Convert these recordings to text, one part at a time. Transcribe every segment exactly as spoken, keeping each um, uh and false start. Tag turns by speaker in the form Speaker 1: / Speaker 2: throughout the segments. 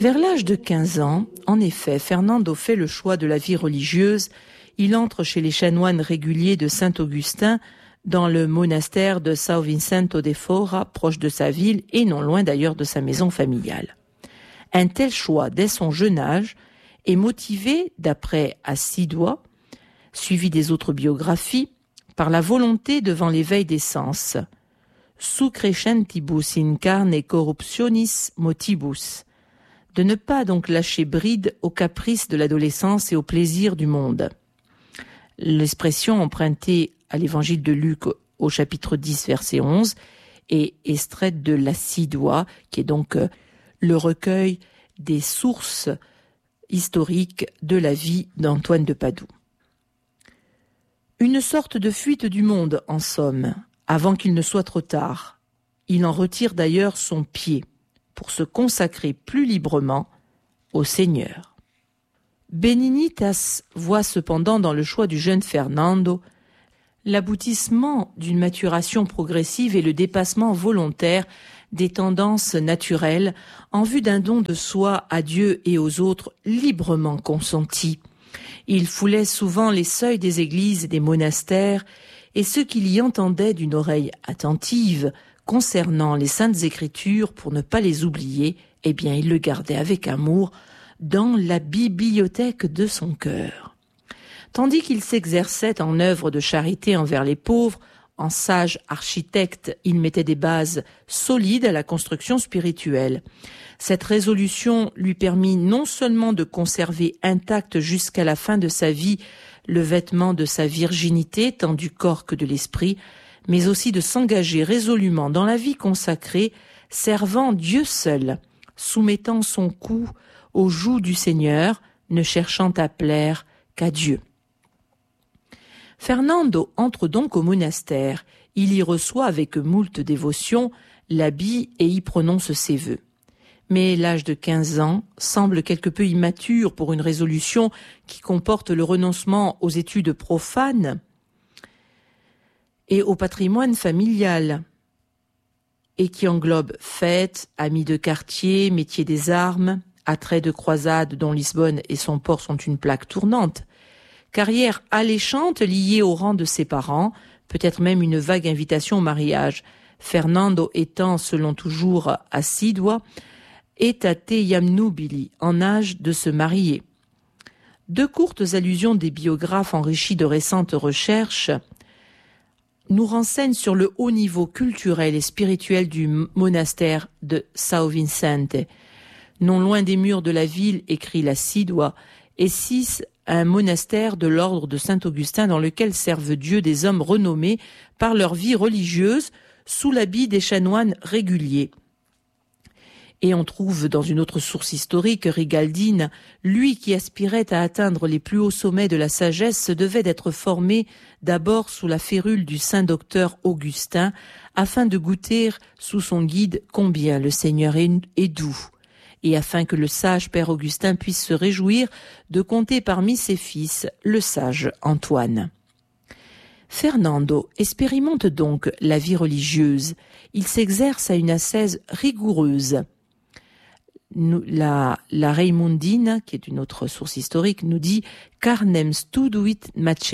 Speaker 1: Vers l'âge de quinze ans, en effet, Fernando fait le choix de la vie religieuse. Il entre chez les chanoines réguliers de Saint-Augustin dans le monastère de São Vicente de Fora, proche de sa ville et non loin d'ailleurs de sa maison familiale. Un tel choix, dès son jeune âge, est motivé, d'après Assidua, suivi des autres biographies, par la volonté devant l'éveil des sens. Sucrescentibus in carne corruptionis motibus, de ne pas donc lâcher bride aux caprices de l'adolescence et aux plaisirs du monde. L'expression empruntée à l'évangile de Luc au chapitre dix, verset onze, est extraite de l'Assidua, qui est donc le recueil des sources historiques de la vie d'Antoine de Padoue. Une sorte de fuite du monde, en somme, avant qu'il ne soit trop tard. Il en retire d'ailleurs son pied pour se consacrer plus librement au Seigneur. Benignitas voit cependant dans le choix du jeune Fernando l'aboutissement d'une maturation progressive et le dépassement volontaire des tendances naturelles en vue d'un don de soi à Dieu et aux autres librement consenti. Il foulait souvent les seuils des églises et des monastères, et ceux qui l'y entendaient d'une oreille attentive concernant les saintes écritures pour ne pas les oublier, eh bien il le gardait avec amour dans la bibliothèque de son cœur. Tandis qu'il s'exerçait en œuvre de charité envers les pauvres, en sage architecte, il mettait des bases solides à la construction spirituelle. Cette résolution lui permit non seulement de conserver intact jusqu'à la fin de sa vie le vêtement de sa virginité, tant du corps que de l'esprit, mais aussi de s'engager résolument dans la vie consacrée, servant Dieu seul, soumettant son cou au joug du Seigneur, ne cherchant à plaire qu'à Dieu. Fernando entre donc au monastère. Il y reçoit avec moult dévotion l'habit et y prononce ses vœux. Mais l'âge de quinze ans semble quelque peu immature pour une résolution qui comporte le renoncement aux études profanes et au patrimoine familial, et qui englobe fêtes, amis de quartier, métier des armes, attraits de croisade dont Lisbonne et son port sont une plaque tournante, carrière alléchante liée au rang de ses parents, peut-être même une vague invitation au mariage, Fernando étant, selon toujours Assidua, etate iam nubili, en âge de se marier. Deux courtes allusions des biographes enrichis de récentes recherches nous renseignent sur le haut niveau culturel et spirituel du monastère de São Vicente. Non loin des murs de la ville, écrit l'Assidua, et six un monastère de l'ordre de Saint-Augustin dans lequel servent Dieu des hommes renommés par leur vie religieuse sous l'habit des chanoines réguliers. Et on trouve dans une autre source historique, Rigaldine, lui qui aspirait à atteindre les plus hauts sommets de la sagesse se devait d'être formé d'abord sous la férule du saint docteur Augustin, afin de goûter sous son guide combien le Seigneur est, est doux, et afin que le sage père Augustin puisse se réjouir de compter parmi ses fils le sage Antoine. Fernando expérimente donc la vie religieuse. Il s'exerce à une ascèse rigoureuse. La, la Raymondine, qui est une autre source historique, nous dit « carnem studuit macerare »,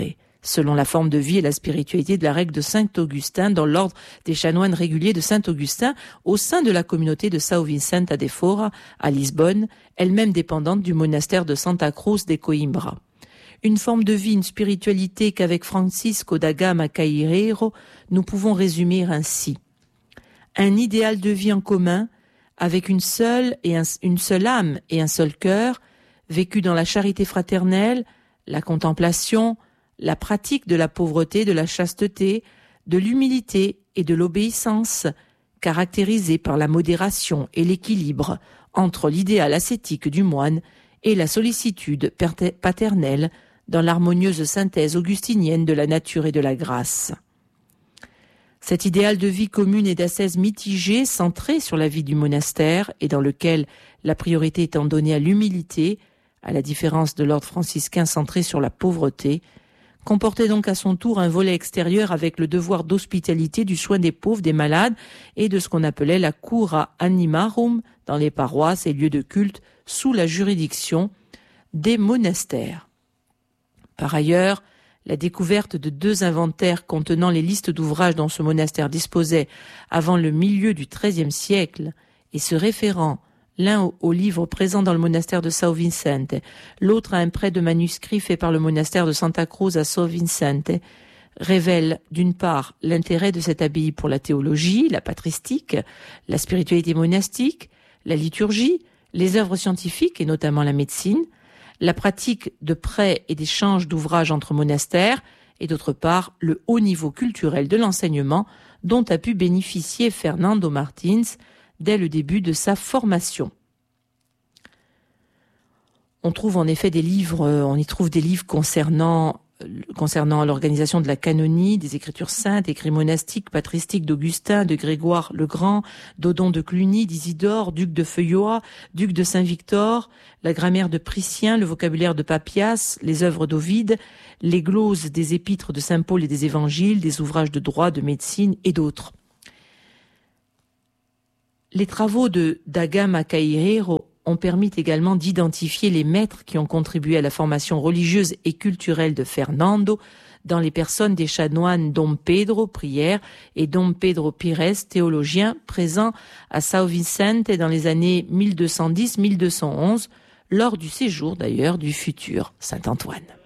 Speaker 1: selon la forme de vie et la spiritualité de la règle de Saint-Augustin dans l'ordre des chanoines réguliers de Saint-Augustin au sein de la communauté de São Vicente de Fora à Lisbonne, elle-même dépendante du monastère de Santa Cruz de Coimbra. Une forme de vie, une spiritualité qu'avec Francisco da Gama Caeireiro, nous pouvons résumer ainsi. Un idéal de vie en commun, avec une seule, et un, une seule âme et un seul cœur, vécu dans la charité fraternelle, la contemplation, la pratique de la pauvreté, de la chasteté, de l'humilité et de l'obéissance, caractérisée par la modération et l'équilibre entre l'idéal ascétique du moine et la sollicitude paternelle dans l'harmonieuse synthèse augustinienne de la nature et de la grâce. Cet idéal de vie commune et d'ascèse mitigée, centré sur la vie du monastère et dans lequel la priorité étant donnée à l'humilité, à la différence de l'ordre franciscain centré sur la pauvreté, comportait donc à son tour un volet extérieur avec le devoir d'hospitalité, du soin des pauvres, des malades et de ce qu'on appelait la cura animarum dans les paroisses et lieux de culte sous la juridiction des monastères. Par ailleurs, la découverte de deux inventaires contenant les listes d'ouvrages dont ce monastère disposait avant le milieu du treizième siècle et se référant l'un au, au livre présent dans le monastère de São Vicente, l'autre à un prêt de manuscrit fait par le monastère de Santa Cruz à São Vicente, révèle d'une part l'intérêt de cette abbaye pour la théologie, la patristique, la spiritualité monastique, la liturgie, les œuvres scientifiques et notamment la médecine, la pratique de prêts et d'échanges d'ouvrages entre monastères, et d'autre part le haut niveau culturel de l'enseignement dont a pu bénéficier Fernando Martins dès le début de sa formation. On trouve en effet des livres, on y trouve des livres concernant concernant l'organisation de la canonie, des écritures saintes, écrits monastiques, patristiques d'Augustin, de Grégoire le Grand, d'Odon de Cluny, d'Isidore, duc de Feuillois, duc de Saint-Victor, la grammaire de Priscien, le vocabulaire de Papias, les œuvres d'Ovide, les gloses des épîtres de Saint Paul et des évangiles, des ouvrages de droit, de médecine et d'autres. Les travaux de Da Gama Caeireiro ont permis également d'identifier les maîtres qui ont contribué à la formation religieuse et culturelle de Fernando dans les personnes des chanoines Dom Pedro, prière, et Dom Pedro Pires, théologien, présents à São Vicente dans les années mille deux cent dix à mille deux cent onze, lors du séjour d'ailleurs du futur Saint Antoine.